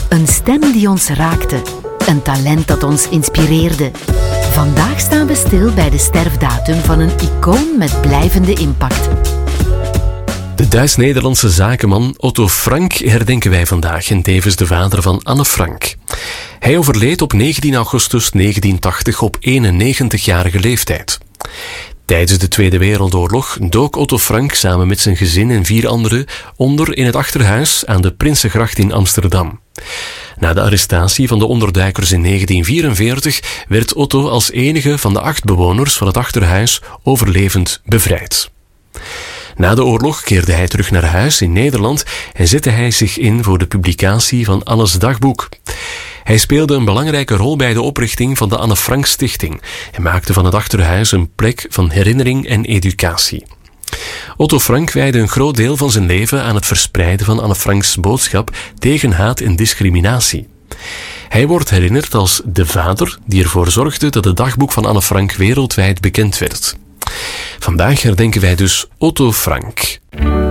Een stem die ons raakte. Een talent dat ons inspireerde. Vandaag staan we stil bij de sterfdatum van een icoon met blijvende impact. De Duits-Nederlandse zakenman Otto Frank herdenken wij vandaag en tevens de vader van Anne Frank. Hij overleed op 19 augustus 1980 op 91-jarige leeftijd. Tijdens de Tweede Wereldoorlog dook Otto Frank samen met zijn gezin en 4 anderen onder in het achterhuis aan de Prinsengracht in Amsterdam. Na de arrestatie van de onderduikers in 1944 werd Otto als enige van de 8 bewoners van het achterhuis overlevend bevrijd. Na de oorlog keerde hij terug naar huis in Nederland en zette hij zich in voor de publicatie van Anne's dagboek. Hij speelde een belangrijke rol bij de oprichting van de Anne Frank Stichting en maakte van het achterhuis een plek van herinnering en educatie. Otto Frank wijdde een groot deel van zijn leven aan het verspreiden van Anne Franks boodschap tegen haat en discriminatie. Hij wordt herinnerd als de vader die ervoor zorgde dat het dagboek van Anne Frank wereldwijd bekend werd. Vandaag herdenken wij dus Otto Frank.